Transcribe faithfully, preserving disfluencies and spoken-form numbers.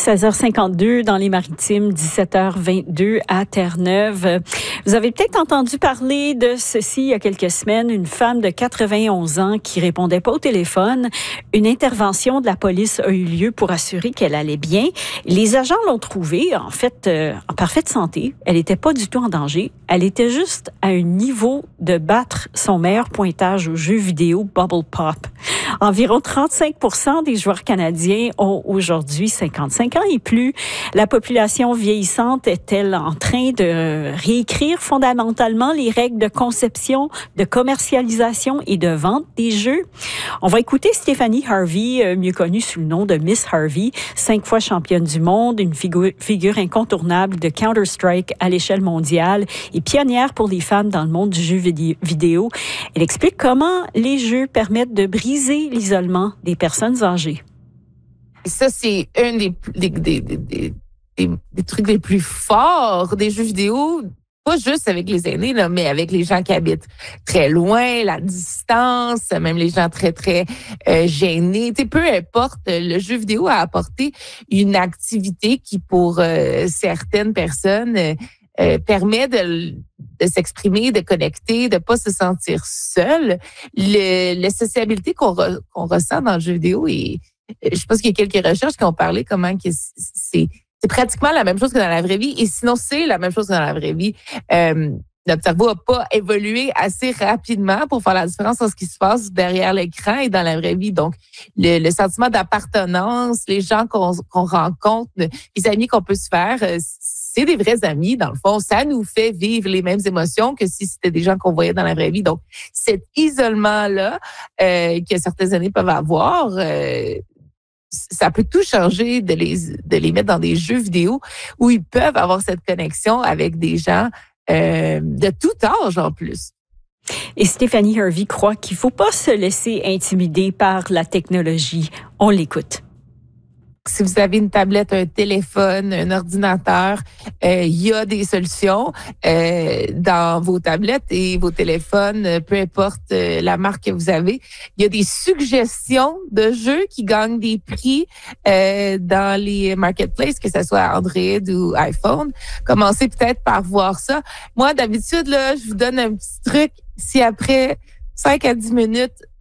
seize heures cinquante-deux dans les Maritimes, dix-sept heures vingt-deux à Terre-Neuve. Vous avez peut-être entendu parler de ceci il y a quelques semaines, une femme de quatre-vingt-onze ans qui répondait pas au téléphone. Une intervention de la police a eu lieu pour assurer qu'elle allait bien. Les agents l'ont trouvée, en fait, euh, en parfaite santé. Elle n'était pas du tout en danger. Elle était juste à un niveau de battre son meilleur pointage au jeu vidéo Bubble Pop. Environ trente-cinq pour cent des joueurs canadiens ont aujourd'hui cinquante-cinq ans et plus. La population vieillissante est-elle en train de réécrire fondamentalement les règles de conception, de commercialisation et de vente des jeux? On va écouter Stephanie Harvey, mieux connue sous le nom de Miss Harvey, cinq fois championne du monde, une figure, figure incontournable de Counter-Strike à l'échelle mondiale et pionnière pour les femmes dans le monde du jeu vidéo. Elle explique comment les jeux permettent de briser l'isolement des personnes âgées. Ça, c'est un des, des, des, des, des, des trucs les plus forts des jeux vidéo, pas juste avec les aînés, là, mais avec les gens qui habitent très loin, la distance, même les gens très, très euh, gênés. Tu sais, peu importe, le jeu vidéo a apporté une activité qui, pour euh, certaines personnes, euh, euh, permet de de s'exprimer, de connecter, de pas se sentir seul. Le, la sociabilité qu'on, re, qu'on ressent dans le jeu vidéo, et je pense qu'il y a quelques recherches qui ont parlé comment que c'est, c'est pratiquement la même chose que dans la vraie vie, et sinon c'est la même chose que dans la vraie vie. Euh, notre cerveau n'a pas évolué assez rapidement pour faire la différence entre ce qui se passe derrière l'écran et dans la vraie vie. Donc, le, le sentiment d'appartenance, les gens qu'on, qu'on rencontre, les amis qu'on peut se faire, c'est des vrais amis, dans le fond. Ça nous fait vivre les mêmes émotions que si c'était des gens qu'on voyait dans la vraie vie. Donc, cet isolement-là euh, que certaines années peuvent avoir, euh, ça peut tout changer de les, de les mettre dans des jeux vidéo où ils peuvent avoir cette connexion avec des gens euh, de tout âge en plus. Et Stephanie Harvey croit qu'il ne faut pas se laisser intimider par la technologie. On l'écoute. Si vous avez une tablette, un téléphone, un ordinateur, euh, il y a des solutions euh, dans vos tablettes et vos téléphones, peu importe euh, la marque que vous avez. Il y a des suggestions de jeux qui gagnent des prix euh, dans les marketplaces, que ce soit Android ou iPhone. Commencez peut-être par voir ça. Moi, d'habitude, là, je vous donne un petit truc. Si après cinq à dix minutes,